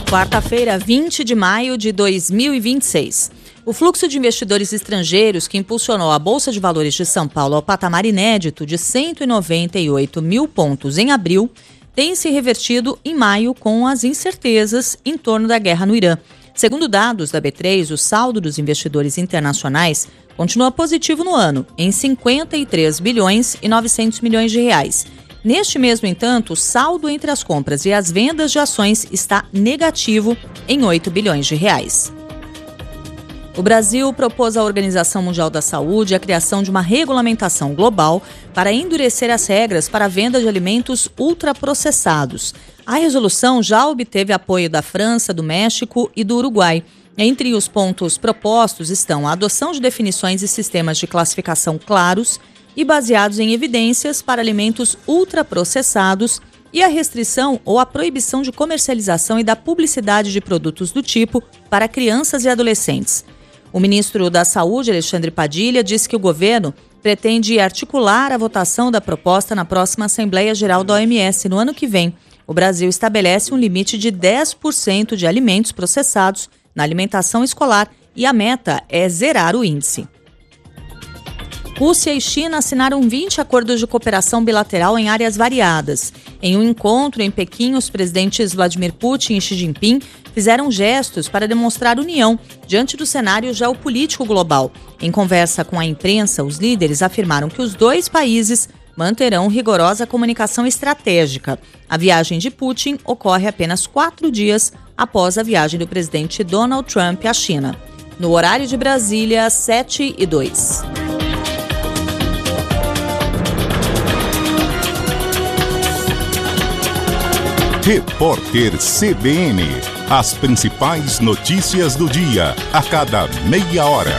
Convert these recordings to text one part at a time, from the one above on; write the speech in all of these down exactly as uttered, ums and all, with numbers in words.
Quarta-feira, vinte de maio de dois mil e vinte e seis. O fluxo de investidores estrangeiros que impulsionou a Bolsa de Valores de São Paulo ao patamar inédito de cento e noventa e oito mil pontos em abril tem se revertido em maio com as incertezas em torno da guerra no Irã. Segundo dados da B três, o saldo dos investidores internacionais continua positivo no ano, em cinquenta e três bilhões e novecentos milhões de reais. Neste mês, no entanto, o saldo entre as compras e as vendas de ações está negativo em oito bilhões de reais. O Brasil propôs à Organização Mundial da Saúde a criação de uma regulamentação global para endurecer as regras para a venda de alimentos ultraprocessados. A resolução já obteve apoio da França, do México e do Uruguai. Entre os pontos propostos estão a adoção de definições e sistemas de classificação claros e baseados em evidências para alimentos ultraprocessados e a restrição ou a proibição de comercialização e da publicidade de produtos do tipo para crianças e adolescentes. O ministro da Saúde, Alexandre Padilha, disse que o governo pretende articular a votação da proposta na próxima Assembleia Geral da O M S no ano que vem. O Brasil estabelece um limite de dez por cento de alimentos processados na alimentação escolar e a meta é zerar o índice. Rússia e China assinaram vinte acordos de cooperação bilateral em áreas variadas. Em um encontro em Pequim, os presidentes Vladimir Putin e Xi Jinping fizeram gestos para demonstrar união diante do cenário geopolítico global. Em conversa com a imprensa, os líderes afirmaram que os dois países manterão rigorosa comunicação estratégica. A viagem de Putin ocorre apenas quatro dias após a viagem do presidente Donald Trump à China. No horário de Brasília, sete e dois. Repórter C B N. As principais notícias do dia, a cada meia hora.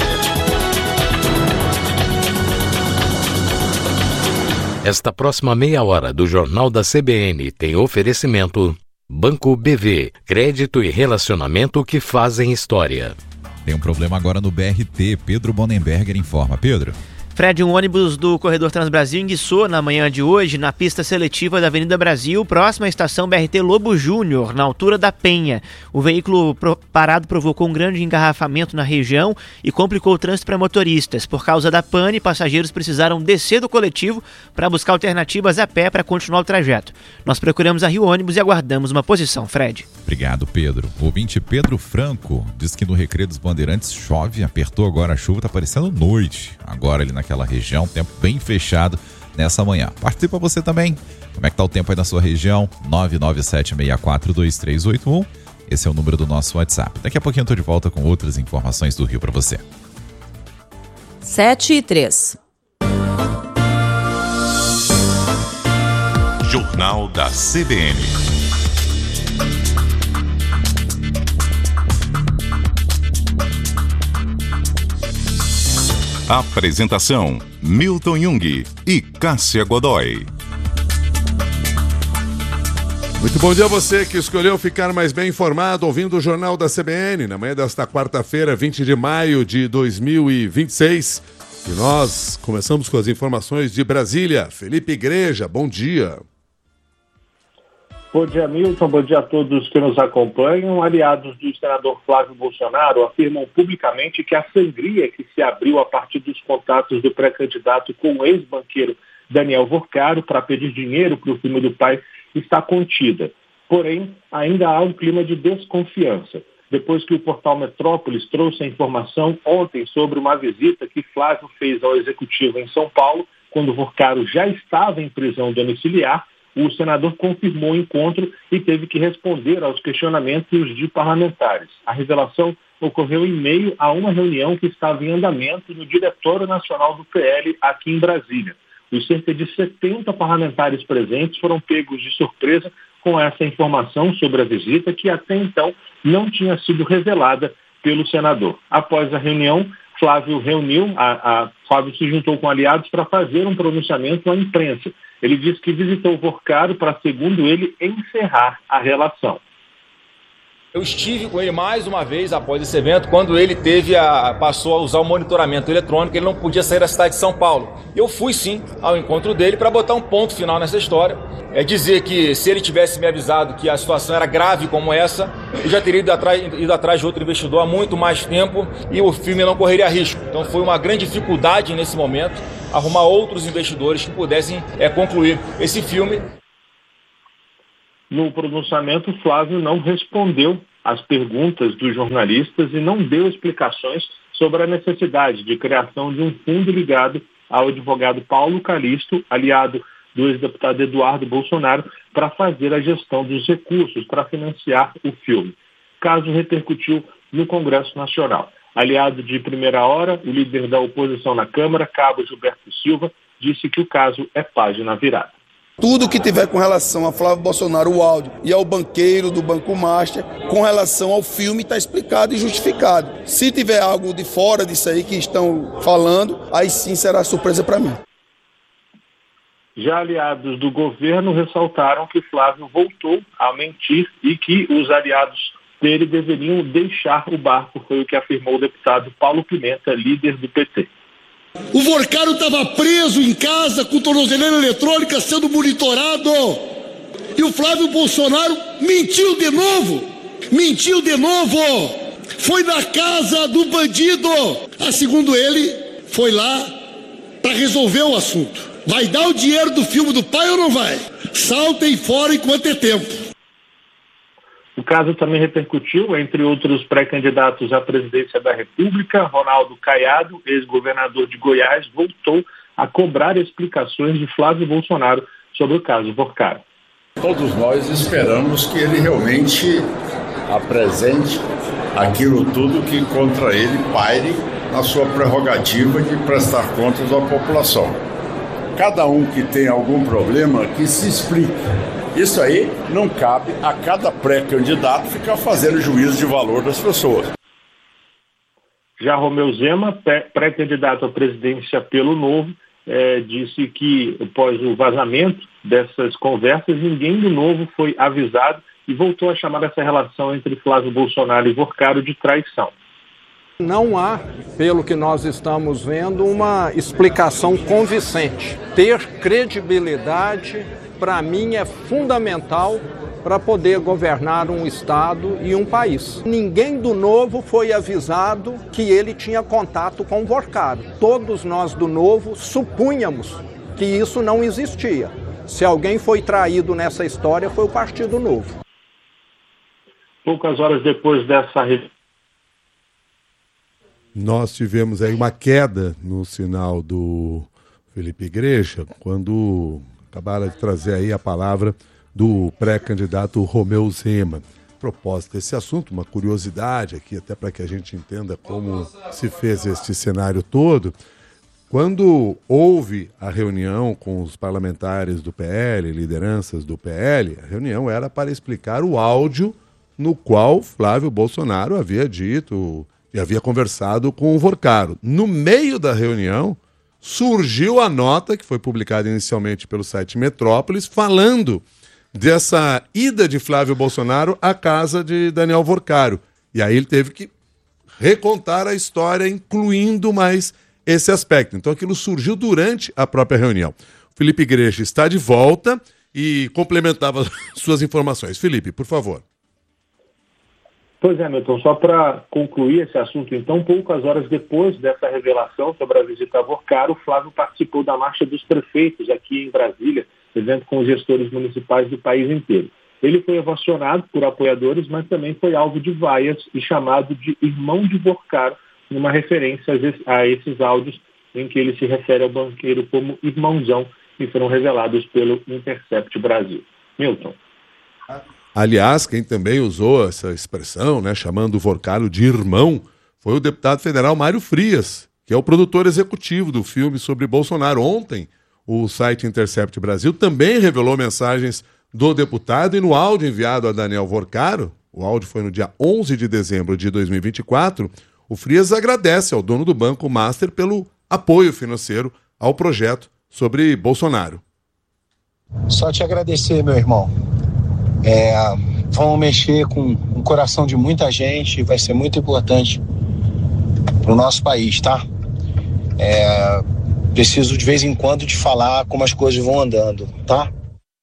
Esta próxima meia hora do Jornal da C B N tem oferecimento Banco B V, crédito e relacionamento que fazem história. Tem um problema agora no B R T. Pedro Bonenberger informa. Pedro. Fred, um ônibus do Corredor Transbrasil enguiçou na manhã de hoje na pista seletiva da Avenida Brasil, próxima à estação B R T Lobo Júnior, na altura da Penha. O veículo parado provocou um grande engarrafamento na região e complicou o trânsito para motoristas. Por causa da pane, passageiros precisaram descer do coletivo para buscar alternativas a pé para continuar o trajeto. Nós procuramos a Rio Ônibus e aguardamos uma posição, Fred. Obrigado, Pedro. O ouvinte Pedro Franco diz que no Recreio dos Bandeirantes chove, apertou agora a chuva, está parecendo noite. Agora ali naquela região, tempo bem fechado nessa manhã. Participa você também. Como é que tá o tempo aí na sua região? nove nove sete seis quatro dois três oito um. Esse é o número do nosso WhatsApp. Daqui a pouquinho eu tô de volta com outras informações do Rio para você. sete e três. Jornal da C B N. Apresentação: Milton Jung e Cássia Godoy. Muito bom dia a você que escolheu ficar mais bem informado ouvindo o Jornal da C B N na manhã desta quarta-feira, vinte de maio de dois mil e vinte e seis. E nós começamos com as informações de Brasília. Felipe Igreja, bom dia. Bom dia, Milton. Bom dia a todos que nos acompanham. Aliados do senador Flávio Bolsonaro afirmam publicamente que a sangria que se abriu a partir dos contatos do pré-candidato com o ex-banqueiro Daniel Vorcaro para pedir dinheiro para o filho do pai está contida. Porém, ainda há um clima de desconfiança. Depois que o portal Metrópolis trouxe a informação ontem sobre uma visita que Flávio fez ao executivo em São Paulo, quando Vorcaro já estava em prisão domiciliar, o senador confirmou o encontro e teve que responder aos questionamentos de parlamentares. A revelação ocorreu em meio a uma reunião que estava em andamento no Diretório Nacional do P L aqui em Brasília. Os cerca de setenta parlamentares presentes foram pegos de surpresa com essa informação sobre a visita que até então não tinha sido revelada pelo senador. Após a reunião, Flávio reuniu, a, a, Flávio se juntou com aliados para fazer um pronunciamento à imprensa. Ele disse que visitou o Vorcaro para, segundo ele, encerrar a relação. Eu estive com ele mais uma vez após esse evento, quando ele teve a, passou a usar o monitoramento eletrônico, ele não podia sair da cidade de São Paulo. Eu fui sim ao encontro dele para botar um ponto final nessa história. É dizer que se ele tivesse me avisado que a situação era grave como essa, eu já teria ido atrás, ido atrás de outro investidor há muito mais tempo e o filme não correria risco. Então foi uma grande dificuldade nesse momento arrumar outros investidores que pudessem é, concluir esse filme. No pronunciamento, Flávio não respondeu às perguntas dos jornalistas e não deu explicações sobre a necessidade de criação de um fundo ligado ao advogado Paulo Calixto, aliado do ex-deputado Eduardo Bolsonaro, para fazer a gestão dos recursos para financiar o filme. O caso repercutiu no Congresso Nacional. Aliado de primeira hora, o líder da oposição na Câmara, Cabo Gilberto Silva, disse que o caso é página virada. Tudo que tiver com relação a Flávio Bolsonaro, o áudio, e ao banqueiro do Banco Master, com relação ao filme, está explicado e justificado. Se tiver algo de fora disso aí que estão falando, aí sim será surpresa para mim. Já aliados do governo ressaltaram que Flávio voltou a mentir e que os aliados dele deveriam deixar o barco, foi o que afirmou o deputado Paulo Pimenta, líder do P T. O Vorcaro estava preso em casa com tornozeleira eletrônica sendo monitorado. E o Flávio Bolsonaro mentiu de novo. Mentiu de novo. Foi na casa do bandido. Ah, segundo ele, foi lá para resolver o assunto. Vai dar o dinheiro do filme do pai ou não vai? Saltem fora enquanto é tempo. O caso também repercutiu, entre outros pré-candidatos à presidência da República. Ronaldo Caiado, ex-governador de Goiás, voltou a cobrar explicações de Flávio Bolsonaro sobre o caso Vorcaro. Todos nós esperamos que ele realmente apresente aquilo tudo que contra ele paire na sua prerrogativa de prestar contas à população. Cada um que tem algum problema, que se explique. Isso aí não cabe a cada pré-candidato ficar fazendo juízo de valor das pessoas. Já Romeu Zema, pré-candidato à presidência pelo Novo, é, disse que após o vazamento dessas conversas, ninguém do Novo foi avisado e voltou a chamar essa relação entre Flávio Bolsonaro e Vorcaro de traição. Não há, pelo que nós estamos vendo, uma explicação convincente. Ter credibilidade, para mim, é fundamental para poder governar um estado e um país. Ninguém do Novo foi avisado que ele tinha contato com o Vorcaro. Todos nós do Novo supunhamos que isso não existia. Se alguém foi traído nessa história, foi o Partido Novo. Poucas horas depois dessa Nós tivemos aí uma queda no sinal do Felipe Igreja, quando acabaram de trazer aí a palavra do pré-candidato Romeu Zema. A propósito desse assunto, uma curiosidade aqui, até para que a gente entenda como se fez este cenário todo. Quando houve a reunião com os parlamentares do P L, lideranças do P L, a reunião era para explicar o áudio no qual Flávio Bolsonaro havia dito e havia conversado com o Vorcaro. No meio da reunião, surgiu a nota, que foi publicada inicialmente pelo site Metrópolis, falando dessa ida de Flávio Bolsonaro à casa de Daniel Vorcaro. E aí ele teve que recontar a história, incluindo mais esse aspecto. Então aquilo surgiu durante a própria reunião. O Felipe Igreja está de volta e complementava suas informações. Felipe, por favor. Pois é, Milton, só para concluir esse assunto, então, poucas horas depois dessa revelação sobre a visita a Vorcaro, Flávio participou da Marcha dos Prefeitos aqui em Brasília, evento com os gestores municipais do país inteiro. Ele foi ovacionado por apoiadores, mas também foi alvo de vaias e chamado de irmão de Vorcaro, numa referência a esses áudios em que ele se refere ao banqueiro como irmãozão, que foram revelados pelo Intercept Brasil. Milton. Aliás, quem também usou essa expressão, né, chamando o Vorcaro de irmão, foi o deputado federal Mário Frias, que é o produtor executivo do filme sobre Bolsonaro. Ontem, o site Intercept Brasil também revelou mensagens do deputado e no áudio enviado a Daniel Vorcaro, o áudio foi no dia onze de dezembro de dois mil e vinte e quatro, o Frias agradece ao dono do Banco Master pelo apoio financeiro ao projeto sobre Bolsonaro. Só te agradecer, meu irmão. É, vão mexer com o coração de muita gente e vai ser muito importante para o nosso país, tá? É, preciso de vez em quando de falar como as coisas vão andando, tá?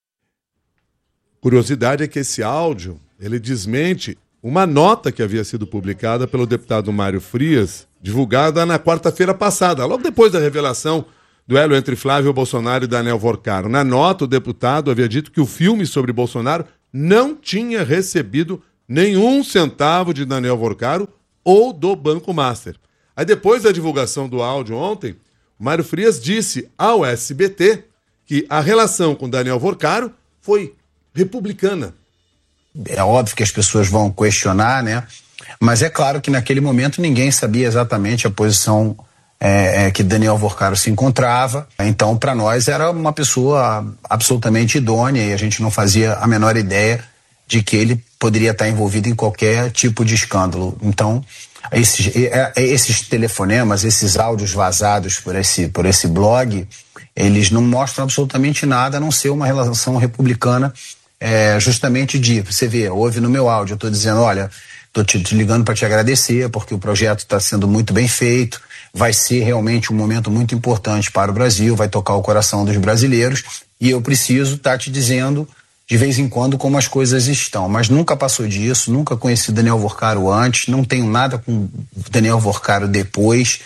Curiosidade é que esse áudio, ele desmente uma nota que havia sido publicada pelo deputado Mário Frias, divulgada na quarta-feira passada, logo depois da revelação do duelo entre Flávio Bolsonaro e Daniel Vorcaro. Na nota, o deputado havia dito que o filme sobre Bolsonaro não tinha recebido nenhum centavo de Daniel Vorcaro ou do Banco Master. Aí depois da divulgação do áudio ontem, Mário Frias disse ao S B T que a relação com Daniel Vorcaro foi republicana. É óbvio que as pessoas vão questionar, né? Mas é claro que naquele momento ninguém sabia exatamente a posição é, é, que Daniel Vorcaro se encontrava. Então, para nós, era uma pessoa absolutamente idônea e a gente não fazia a menor ideia de que ele poderia estar envolvido em qualquer tipo de escândalo. Então, esses, esses telefonemas, esses áudios vazados por esse, por esse blog, eles não mostram absolutamente nada a não ser uma relação republicana. É, justamente de, você vê, ouve no meu áudio, eu estou dizendo, olha, estou te, te ligando para te agradecer, porque o projeto está sendo muito bem feito, vai ser realmente um momento muito importante para o Brasil, vai tocar o coração dos brasileiros, e eu preciso estar tá te dizendo de vez em quando como as coisas estão, mas nunca passou disso, nunca conheci Daniel Vorcaro antes, não tenho nada com Daniel Vorcaro depois.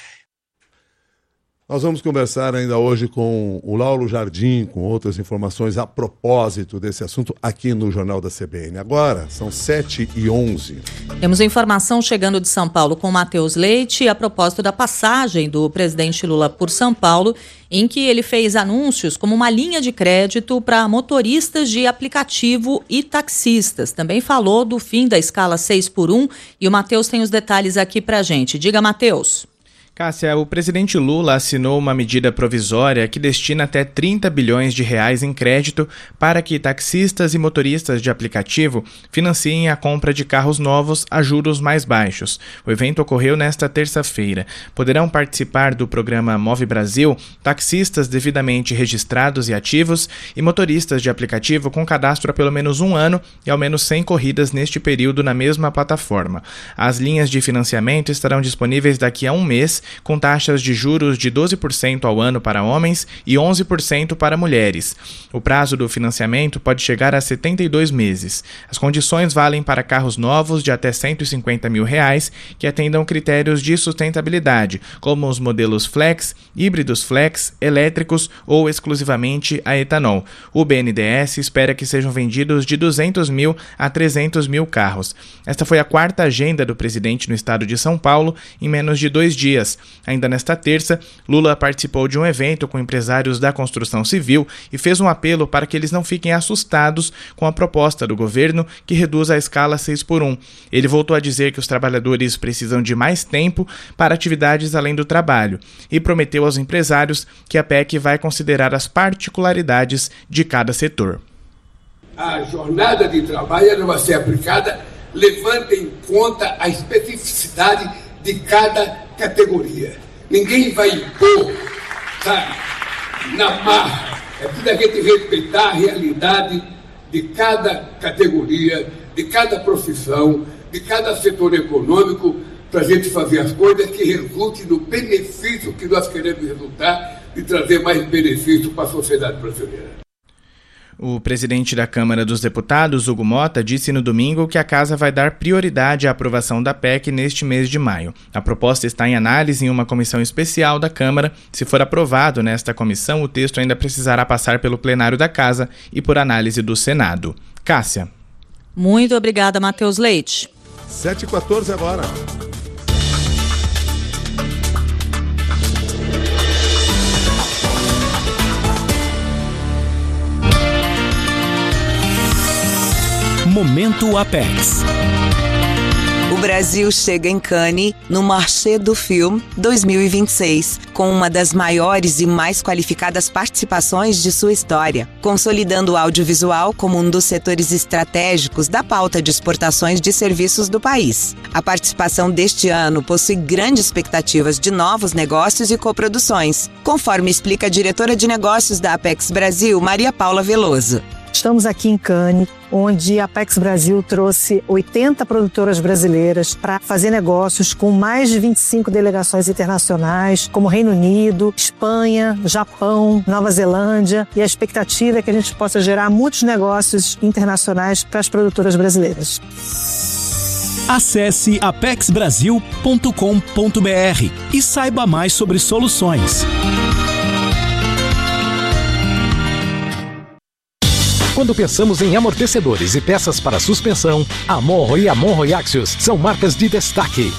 Nós vamos conversar ainda hoje com o Laulo Jardim, com outras informações a propósito desse assunto aqui no Jornal da C B N. Agora, são sete e onze. Temos informação chegando de São Paulo com o Matheus Leite a propósito da passagem do presidente Lula por São Paulo, em que ele fez anúncios como uma linha de crédito para motoristas de aplicativo e taxistas. Também falou do fim da escala seis por um e o Matheus tem os detalhes aqui para a gente. Diga, Matheus. Cássia, o presidente Lula assinou uma medida provisória que destina até trinta bilhões de reais em crédito para que taxistas e motoristas de aplicativo financiem a compra de carros novos a juros mais baixos. O evento ocorreu nesta terça-feira. Poderão participar do programa Move Brasil taxistas devidamente registrados e ativos e motoristas de aplicativo com cadastro há pelo menos um ano e ao menos cem corridas neste período na mesma plataforma. As linhas de financiamento estarão disponíveis daqui a um mês, com taxas de juros de doze por cento ao ano para homens e onze por cento para mulheres. O prazo do financiamento pode chegar a setenta e dois meses. As condições valem para carros novos de até cento e cinquenta mil reais que atendam critérios de sustentabilidade, como os modelos Flex, híbridos Flex, elétricos ou exclusivamente a etanol. O B N D E S espera que sejam vendidos de duzentos mil a trezentos mil carros. Esta foi a quarta agenda do presidente no estado de São Paulo em menos de dois dias. Ainda nesta terça, Lula participou de um evento com empresários da construção civil e fez um apelo para que eles não fiquem assustados com a proposta do governo que reduz a escala seis por um. Ele voltou a dizer que os trabalhadores precisam de mais tempo para atividades além do trabalho e prometeu aos empresários que a P E C vai considerar as particularidades de cada setor. A jornada de trabalho ela vai ser aplicada levando em conta a especificidade de cada categoria. Ninguém vai impor, sabe, na marra. É tudo a gente respeitar a realidade de cada categoria, de cada profissão, de cada setor econômico, para a gente fazer as coisas que resultem no benefício que nós queremos resultar e trazer mais benefício para a sociedade brasileira. O presidente da Câmara dos Deputados, Hugo Mota, disse no domingo que a casa vai dar prioridade à aprovação da P E C neste mês de maio. A proposta está em análise em uma comissão especial da Câmara. Se for aprovado nesta comissão, o texto ainda precisará passar pelo plenário da Casa e por análise do Senado. Cássia. Muito obrigada, Matheus Leite. sete e quatorze agora. Momento Apex. O Brasil chega em Cannes no Marché du Film dois mil e vinte e seis, com uma das maiores e mais qualificadas participações de sua história, consolidando o audiovisual como um dos setores estratégicos da pauta de exportações de serviços do país. A participação deste ano possui grandes expectativas de novos negócios e coproduções, conforme explica a diretora de negócios da Apex Brasil, Maria Paula Veloso. Estamos aqui em Cannes, onde a Apex Brasil trouxe oitenta produtoras brasileiras para fazer negócios com mais de vinte e cinco delegações internacionais, como Reino Unido, Espanha, Japão, Nova Zelândia, e a expectativa é que a gente possa gerar muitos negócios internacionais para as produtoras brasileiras. Acesse apex brasil ponto com ponto b r e saiba mais sobre soluções. Quando pensamos em amortecedores e peças para suspensão, a Monroe e a Monroe Axios são marcas de destaque.